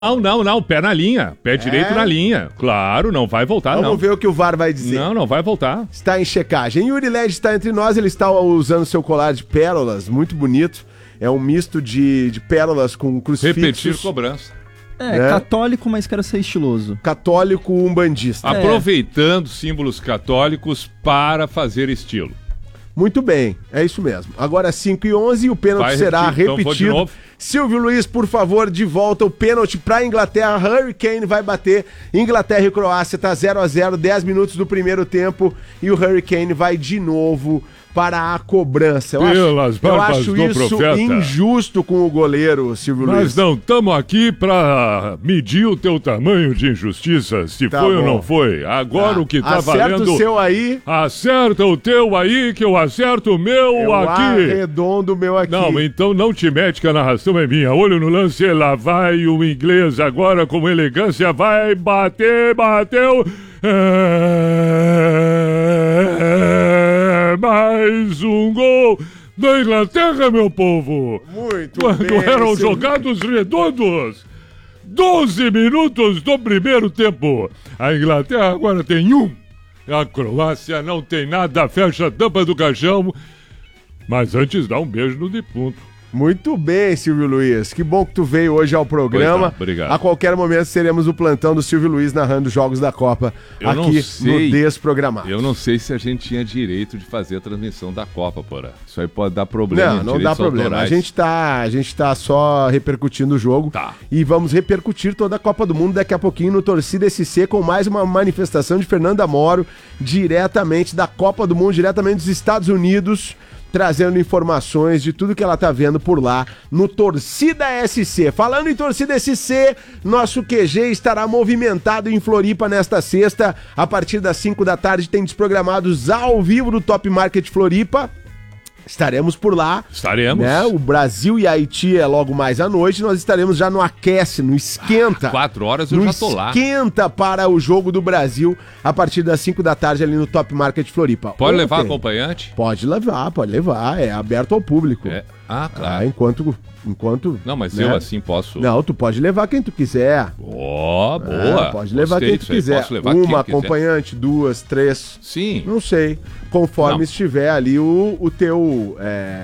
Não, pé na linha, pé direito na linha. Claro, não vai voltar, Vamos ver o que o VAR vai dizer. Não vai voltar. Está em checagem. Yuri Led está entre nós, ele está usando seu colar de pérolas, muito bonito. É um misto de pérolas com crucifixos. Repetir cobrança. Católico, mas quero ser estiloso. Católico umbandista. Aproveitando símbolos católicos para fazer estilo. Muito bem, é isso mesmo. Agora 5h11 e o pênalti será repetido. Então, Silvio Luiz, por favor, de volta o pênalti para a Inglaterra. Harry Kane vai bater. Inglaterra e Croácia tá 0-0, 10 minutos do primeiro tempo e o Harry Kane vai de novo para a cobrança. Eu acho isso injusto com o goleiro, Silvio Luiz. Mas não estamos aqui para medir o teu tamanho de injustiça, se foi ou não foi. Agora o que tá valendo... Acerta o seu aí. Acerta o teu aí, que eu acerto o meu aqui. Arredondo o meu aqui. Não, então não te mete que a narração é minha. Olho no lance, lá vai o inglês agora com elegância, vai bateu. Mais um gol da Inglaterra, meu povo. Muito Quando bem, eram jogados redondos. 12 minutos do primeiro tempo. A Inglaterra agora tem 1. A Croácia não tem nada. Fecha a tampa do caixão. Mas antes dá um beijo no defunto. Muito bem, Silvio Luiz. Que bom que tu veio hoje ao programa. Tá, obrigado. A qualquer momento seremos o plantão do Silvio Luiz narrando os jogos da Copa aqui no Desprogramado. Eu não sei se a gente tinha direito de fazer a transmissão da Copa, porra. Isso aí pode dar problema. Não dá problema. A gente tá só repercutindo o jogo. Tá. E vamos repercutir toda a Copa do Mundo daqui a pouquinho no Torcida SC com mais uma manifestação de Fernanda Moro, diretamente da Copa do Mundo, diretamente dos Estados Unidos, trazendo informações de tudo que ela tá vendo por lá no Torcida SC. Falando em Torcida SC, nosso QG estará movimentado em Floripa nesta sexta. A partir das 5 da tarde tem desprogramados ao vivo do Top Market Floripa. Estaremos por lá. Estaremos. Né? O Brasil e Haiti é logo mais à noite. Nós estaremos já no Aquece, no Esquenta. 4 horas eu já tô lá. Esquenta para o jogo do Brasil a partir das 5 da tarde ali no Top Market Floripa. Pode levar acompanhante? Pode levar. É aberto ao público. Claro. Enquanto... Não, mas né? Eu assim posso... Não, tu pode levar quem tu quiser. Boa. Pode levar quem tu quiser. Uma acompanhante, 2, 3. Sim. Não sei. Conforme estiver ali o teu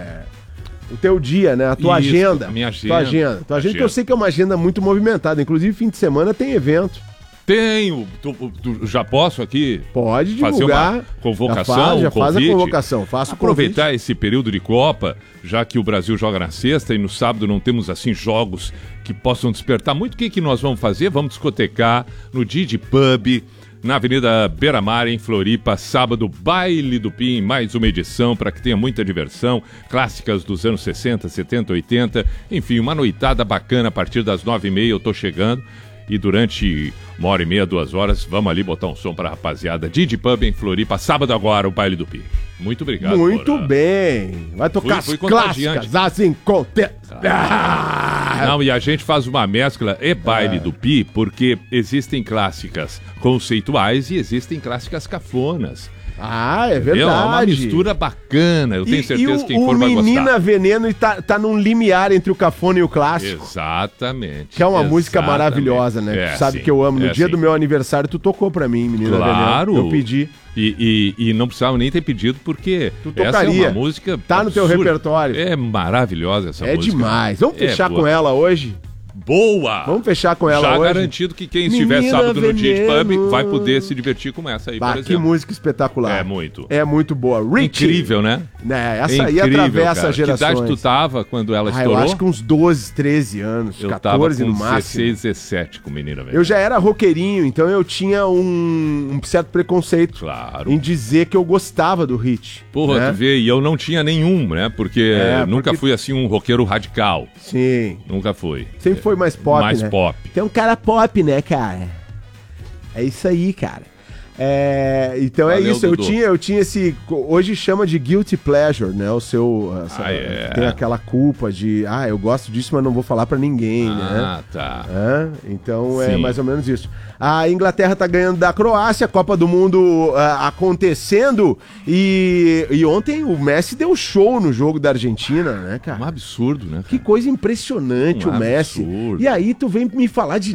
dia, né? A tua agenda. Minha agenda. Tua agenda que eu sei que é uma agenda muito movimentada. Inclusive, fim de semana tem evento. Tenho. Já posso aqui? Pode divulgar. Fazer uma convocação, já faz a convocação. Faça aproveitar esse período de Copa, já que o Brasil joga na sexta e no sábado não temos assim jogos que possam despertar muito. O que nós vamos fazer? Vamos discotecar no Didi Pub, na Avenida Beira-Mar, em Floripa, sábado, Baile do Pim, mais uma edição para que tenha muita diversão, clássicas dos anos 60, 70, 80, enfim, uma noitada bacana a partir das 9h30, eu tô chegando. E durante 1h30, 2 horas, vamos ali botar um som pra rapaziada. Didi Pub em Floripa, sábado agora, o Baile do Pi. Muito obrigado. Muito bem. Vai tocar as clássicas, as Não, e a gente faz uma mescla Baile do Pi, porque existem clássicas conceituais e existem clássicas cafonas. É verdade. É uma mistura bacana, eu tenho certeza que quem for vai gostar. O Menina Veneno tá num limiar entre o cafona e o clássico. Exatamente. Que é uma música maravilhosa, né? Tu sabe que eu amo. No dia do meu aniversário, tu tocou pra mim, Menina Veneno. Eu pedi. E não precisava nem ter pedido, porque essa é uma música tá no teu repertório. É maravilhosa essa música. É demais. Vamos fechar com ela hoje? Boa! Vamos fechar com ela já hoje. Já garantido que quem estiver sábado no Didi Pub vai poder se divertir com essa aí, por exemplo. Que música espetacular. É muito. É muito boa. Richie. Incrível, né? Essa aí atravessa gerações. Que idade tu tava quando ela estourou? Eu acho que uns 12, 13 anos, 14 no máximo. 16, 17 com Menina Veneno. Eu já era roqueirinho, então eu tinha um certo preconceito em dizer que eu gostava do hit. Porra, né? Tu vê, e eu não tinha nenhum, né? Porque nunca fui assim um roqueiro radical. Sim. Nunca fui. Sempre foi mais pop, mais né? pop. Tem um cara pop, né, cara? É isso aí, cara. Então Valeu, é isso, Dudu. eu tinha esse, hoje chama de guilty pleasure, né, o seu, tem aquela culpa de, eu gosto disso, mas não vou falar pra ninguém, né? Tá. Então Sim. é mais ou menos isso. A Inglaterra tá ganhando da Croácia, a Copa do Mundo acontecendo, e ontem o Messi deu show no jogo da Argentina, né, cara? Um absurdo, né, cara? Que coisa impressionante o Messi. Absurdo. E aí tu vem me falar de